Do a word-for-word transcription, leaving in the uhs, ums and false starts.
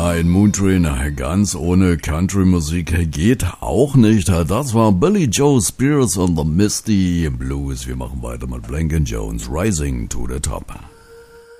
Ein Moontrain ganz ohne Country-Musik geht auch nicht. Das war Billy Joe Spears und the Misty Blues. Wir machen weiter mit Blank and Jones, Rising to the Top.